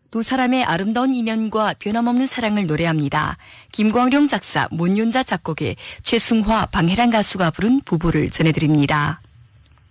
두 사람의 아름다운 인연과 변함없는 사랑을 노래합니다. 김광룡 작사, 문윤자 작곡의 최승화, 방혜란 가수가 부른 부부를 전해드립니다.